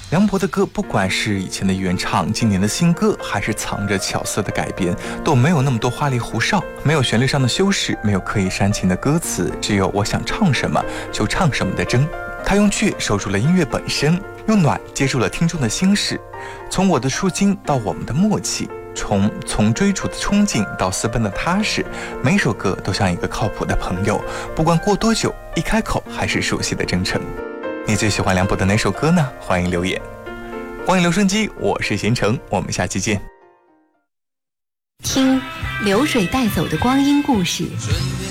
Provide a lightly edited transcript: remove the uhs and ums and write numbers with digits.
梁博的歌，不管是以前的原唱、今年的新歌，还是藏着巧思的改编，都没有那么多花里胡哨，没有旋律上的修饰，没有刻意煽情的歌词，只有我想唱什么就唱什么的真。他用倔守住了音乐本身，用暖接住了听众的心事。从我的出金到我们的默契，从追逐的冲劲到私奔的踏实，每首歌都像一个靠谱的朋友，不管过多久，一开口还是熟悉的真诚。你最喜欢梁博的哪首歌呢？欢迎留言。欢迎留声机，我是贤成，我们下期见。 听流水带走的光阴故事。